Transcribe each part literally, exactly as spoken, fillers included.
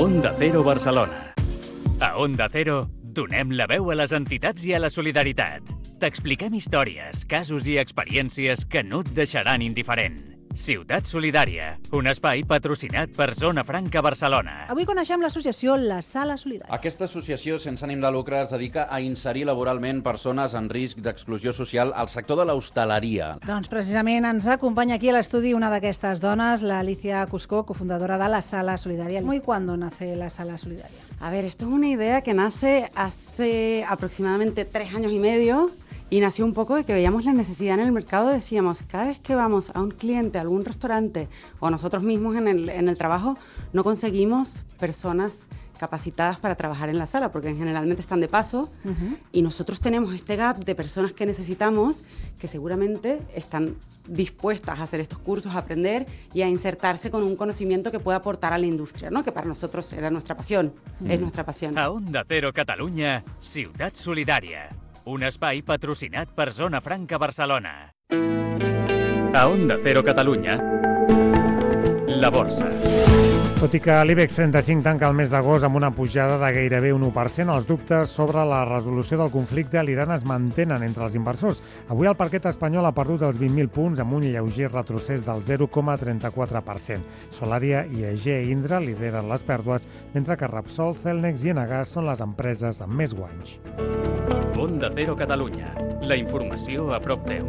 Onda Cero Barcelona. A Onda Cero donem la veu a les entitats i a la solidaritat. T'expliquem històries, casos i experiències que no et deixaran indiferent. Ciutat Solidària, un espai patrocinat per Zona Franca Barcelona. Avui coneixem l'associació La Sala Solidària. Aquesta associació sense ànim de lucre es dedica a inserir laboralment persones en risc d'exclusió social al sector de l'hostaleria. Doncs precisament ens acompanya aquí a l'estudi una d'aquestas dones, la Alicia Cuscó, cofundadora de La Sala Solidaria. ¿Y cuándo nace La Sala Solidaria? A ver, esto es una idea que nace hace aproximadamente tres años y medio. Y nació un poco de que veíamos la necesidad en el mercado, decíamos, cada vez que vamos a un cliente, a algún restaurante o nosotros mismos en el, en el trabajo, no conseguimos personas capacitadas para trabajar en la sala, porque generalmente están de paso, uh-huh. y nosotros tenemos este gap de personas que necesitamos, que seguramente están dispuestas a hacer estos cursos, a aprender y a insertarse con un conocimiento que pueda aportar a la industria, ¿no? Que para nosotros era nuestra pasión, uh-huh. es nuestra pasión. A Onda Cero Catalunya, Ciutat Solidària. Un espai patrocinat per Zona Franca Barcelona. A Onda Cero Catalunya, la borsa. Tot i que l'IBEX trenta-cinc tanca el mes d'agost amb una pujada de gairebé un u per cent, els dubtes sobre la resolució del conflicte a l'Iran es mantenen entre els inversors. Avui el parquet espanyol ha perdut els vint mil punts amb un lleuger retrocés del zero coma trenta-quatre per cent. Solaria, I A G i Indra lideren les pèrdues, mentre que Repsol, Celnex i Enagás són les empreses amb més guanys. Onda Cero Catalunya. La informació a prop teu.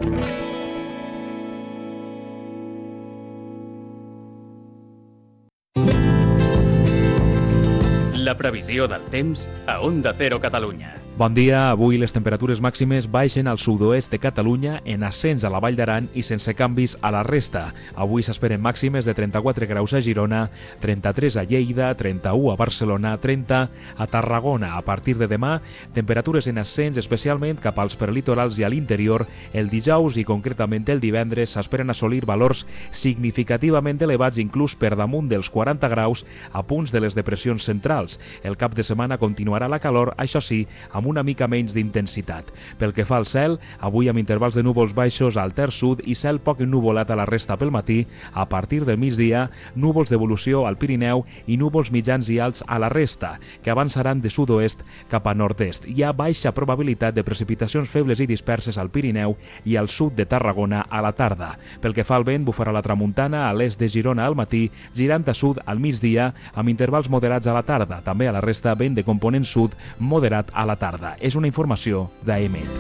La previsió del temps a Onda Cero Catalunya. Bon dia. Avui les temperatures màximes baixen al sud-oest de Catalunya en ascens a la Vall d'Aran i sense canvis a la resta. Avui s'esperen màximes de trenta-quatre graus a Girona, trenta-tres a Lleida, trenta-u a Barcelona, trenta a Tarragona. A partir de demà, temperatures en ascens especialment cap als prelitorals i a l'interior. El dijous i concretament el divendres s'esperen assolir valors significativament elevats, inclús per damunt dels quaranta graus a punts de les depressions centrals. El cap de setmana continuarà la calor, això sí, amb una mica menys d'intensitat. Pel que fa al cel, avui amb intervals de núvols baixos al terç sud i cel poc ennuvolat a la resta pel matí. A partir del migdia, núvols d'evolució al Pirineu i núvols mitjans i alts a la resta, que avançaran de sud-oest cap a nord-est. Hi ha baixa probabilitat de precipitacions febles i disperses al Pirineu i al sud de Tarragona a la tarda. Pel que fa al vent, bufarà la tramuntana a l'est de Girona al matí, girant a sud al migdia, amb intervals moderats a la tarda. També a la resta, vent de component sud moderat a la tarda. És una informació d'A E M E T.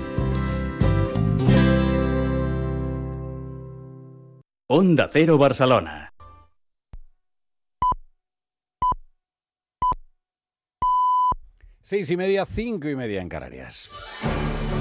Onda Cero Barcelona. Seis y media, cinco y media en Canarias.